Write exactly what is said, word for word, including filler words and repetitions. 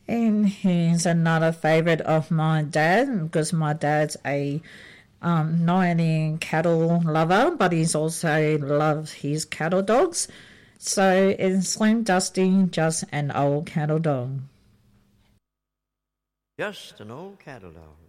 And he's another favourite of my dad because my dad's a um, not only cattle lover, but he's also loves his cattle dogs. So it's Slim Dusty, just an old cattle dog. Just an old cattle dog.